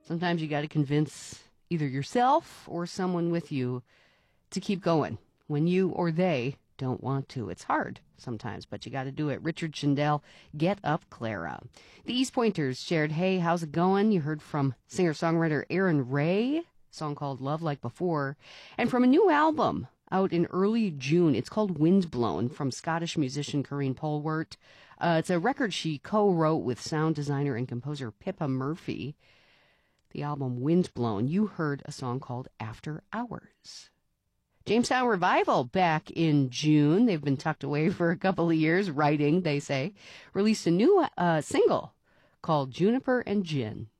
Sometimes you got to convince either yourself or someone with you to keep going when you or they don't want to. It's hard sometimes, but you got to do it. Richard Shindell, Get Up Clara. The East Pointers shared, hey, how's it going? You heard from singer-songwriter Aaron Ray, a song called Love Like Before, and from a new album out in early June. It's called Windblown from Scottish musician Corinne Polwart. It's a record she co-wrote with sound designer and composer Pippa Murphy. The album Windblown, you heard a song called After Hours. Jamestown Revival back in June. They've been tucked away for a couple of years, writing, they say. Released a new single called Juniper and Gin.